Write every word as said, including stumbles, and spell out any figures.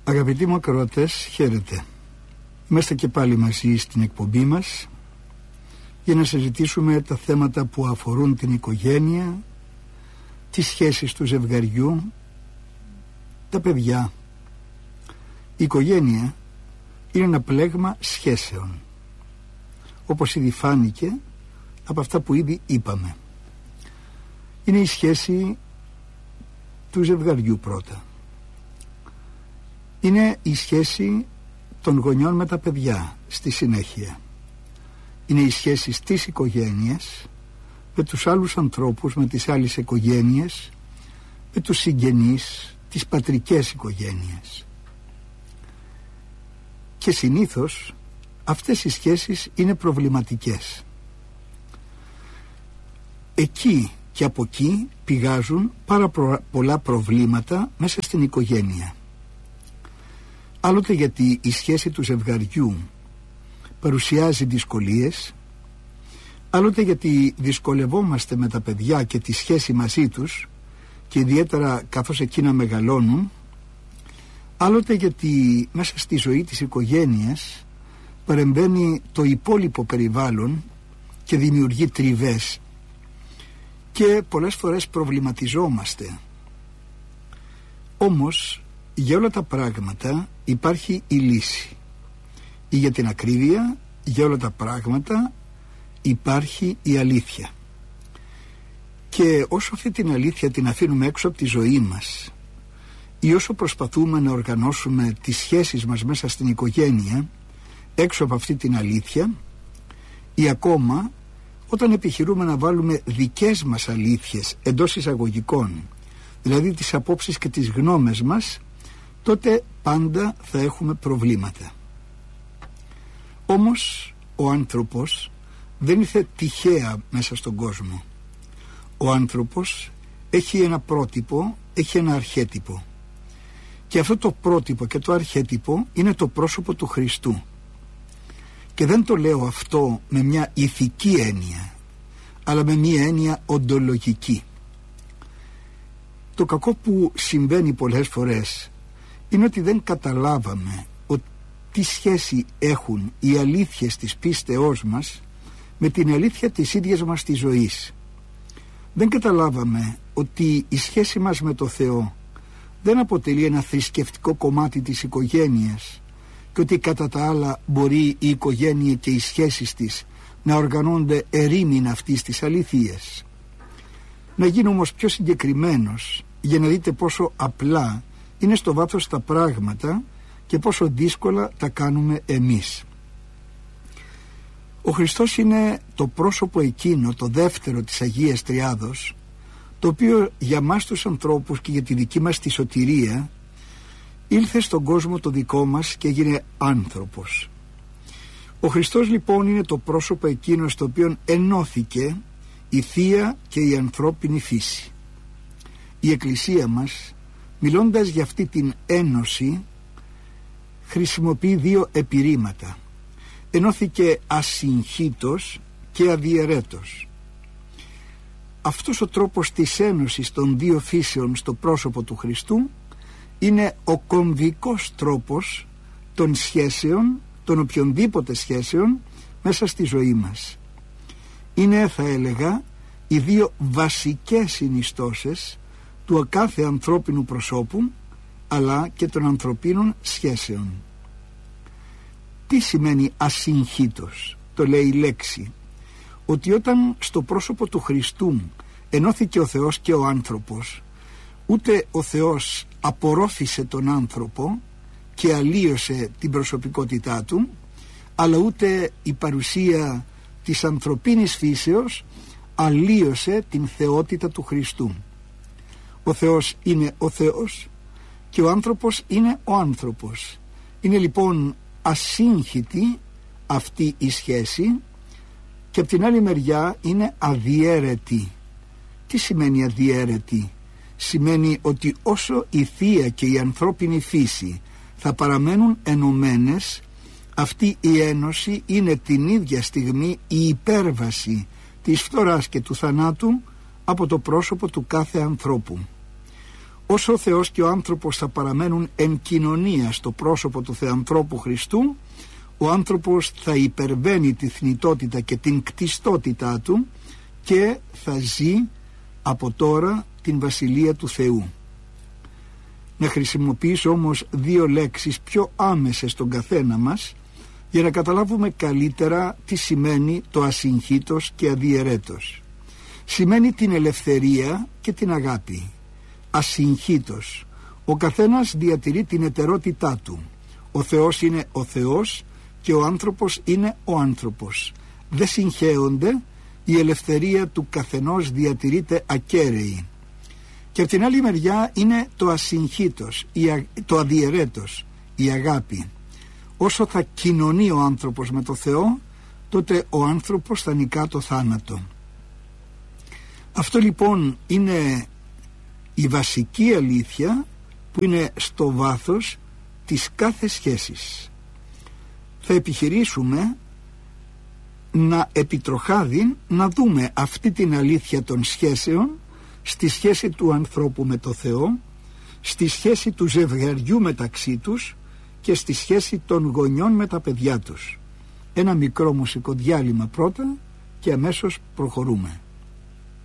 Αγαπητοί μου ακροατές, χαίρετε. Είμαστε και πάλι μαζί στην εκπομπή μας για να συζητήσουμε τα θέματα που αφορούν την οικογένεια, τις σχέσεις του ζευγαριού, τα παιδιά. Η οικογένεια είναι ένα πλέγμα σχέσεων, όπως ήδη φάνηκε από αυτά που ήδη είπαμε. Είναι η σχέση του ζευγαριού πρώτα. Είναι η σχέση των γονιών με τα παιδιά στη συνέχεια. Είναι η σχέση της οικογένειας με τους άλλους ανθρώπους, με τις άλλες οικογένειες, με τους συγγενείς, τις πατρικές οικογένειες. Και συνήθως αυτές οι σχέσεις είναι προβληματικές. Εκεί και από εκεί πηγάζουν πάρα προ... πολλά προβλήματα μέσα στην οικογένεια. Άλλοτε γιατί η σχέση του ζευγαριού παρουσιάζει δυσκολίες, άλλοτε γιατί δυσκολευόμαστε με τα παιδιά και τη σχέση μαζί τους και ιδιαίτερα καθώς εκείνα μεγαλώνουν, άλλοτε γιατί μέσα στη ζωή της οικογένειας παρεμβαίνει το υπόλοιπο περιβάλλον και δημιουργεί τριβές και πολλές φορές προβληματιζόμαστε. Όμως για όλα τα πράγματα υπάρχει η λύση, ή για την ακρίβεια, για όλα τα πράγματα υπάρχει η αλήθεια. Και όσο αυτή την αλήθεια την αφήνουμε έξω από τη ζωή μας, ή όσο προσπαθούμε να οργανώσουμε τις σχέσεις μας μέσα στην οικογένεια έξω από αυτή την αλήθεια, ή ακόμα όταν επιχειρούμε να βάλουμε δικές μας αλήθειες εντός εισαγωγικών, δηλαδή τις απόψεις και τις γνώμες μας, τότε πάντα θα έχουμε προβλήματα. Όμως ο άνθρωπος δεν ήρθε τυχαία μέσα στον κόσμο. Ο άνθρωπος έχει ένα πρότυπο, έχει ένα αρχέτυπο. Και αυτό το πρότυπο και το αρχέτυπο είναι το πρόσωπο του Χριστού. Και δεν το λέω αυτό με μια ηθική έννοια, αλλά με μια έννοια οντολογική. Το κακό που συμβαίνει πολλές φορές είναι ότι δεν καταλάβαμε ότι τι σχέση έχουν οι αλήθειες της πίστεώς μας με την αλήθεια της ίδιας μας της ζωής. Δεν καταλάβαμε ότι η σχέση μας με το Θεό δεν αποτελεί ένα θρησκευτικό κομμάτι της οικογένειας και ότι κατά τα άλλα μπορεί η οικογένεια και οι σχέσεις της να οργανώνται ερήμην αυτής της αλήθειας. Να γίνω όμως πιο συγκεκριμένος για να δείτε πόσο απλά είναι στο βάθος τα πράγματα και πόσο δύσκολα τα κάνουμε εμείς. Ο Χριστός είναι το πρόσωπο εκείνο, το δεύτερο της Αγίας Τριάδος, το οποίο για μας τους ανθρώπους και για τη δική μας τη σωτηρία ήλθε στον κόσμο το δικό μας και έγινε άνθρωπος. Ο Χριστός λοιπόν είναι το πρόσωπο εκείνο στο οποίο ενώθηκε η Θεία και η ανθρώπινη φύση. Η Εκκλησία μας, μιλώντας για αυτή την ένωση, χρησιμοποιεί δύο επιρρήματα. Ενώθηκε ασυγχύτως και αδιαιρέτως. Αυτός ο τρόπος της ένωσης των δύο φύσεων στο πρόσωπο του Χριστού είναι ο κομβικός τρόπος των σχέσεων, των οποιονδήποτε σχέσεων μέσα στη ζωή μας. Είναι, θα έλεγα, οι δύο βασικές συνιστώσεις του κάθε ανθρώπινου προσώπου αλλά και των ανθρωπίνων σχέσεων. Τι σημαίνει ασυγχύτως? Το λέει η λέξη ότι όταν στο πρόσωπο του Χριστού ενώθηκε ο Θεός και ο άνθρωπος, ούτε ο Θεός απορρόφησε τον άνθρωπο και αλλίωσε την προσωπικότητά του, αλλά ούτε η παρουσία της ανθρωπίνης φύσεως αλλίωσε την θεότητα του Χριστού. Ο Θεός είναι ο Θεός και ο άνθρωπος είναι ο άνθρωπος. Είναι λοιπόν ασύγχυτη αυτή η σχέση και από την άλλη μεριά είναι αδιέρετη. Τι σημαίνει αδιέρετη? Σημαίνει ότι όσο η Θεία και η ανθρώπινη φύση θα παραμένουν ενωμένες, αυτή η ένωση είναι την ίδια στιγμή η υπέρβαση της φθοράς και του θανάτου από το πρόσωπο του κάθε ανθρώπου. Όσο ο Θεός και ο άνθρωπος θα παραμένουν εν κοινωνία στο πρόσωπο του Θεανθρώπου Χριστού, ο άνθρωπος θα υπερβαίνει τη θνητότητα και την κτιστότητά του και θα ζει από τώρα την Βασιλεία του Θεού. Να χρησιμοποιήσω όμως δύο λέξεις πιο άμεσες στον καθένα μας για να καταλάβουμε καλύτερα τι σημαίνει το ασυγχύτως και αδιαιρέτως. Σημαίνει την ελευθερία και την αγάπη. Ασυγχύτως, ο καθένας διατηρεί την ετερότητά του. Ο Θεός είναι ο Θεός και ο άνθρωπος είναι ο άνθρωπος. Δεν συγχέονται, η ελευθερία του καθενός διατηρείται ακέραιη. Και από την άλλη μεριά είναι το ασυγχύτως, το αδιαιρέτως, η αγάπη. Όσο θα κοινωνεί ο άνθρωπος με το Θεό, τότε ο άνθρωπος θα νικά το θάνατο. Αυτό λοιπόν είναι η βασική αλήθεια που είναι στο βάθος της κάθε σχέσης. Θα επιχειρήσουμε να επιτροχάδιν να δούμε αυτή την αλήθεια των σχέσεων στη σχέση του ανθρώπου με το Θεό, στη σχέση του ζευγαριού μεταξύ τους και στη σχέση των γονιών με τα παιδιά τους. Ένα μικρό μουσικό διάλειμμα πρώτα και αμέσως προχωρούμε.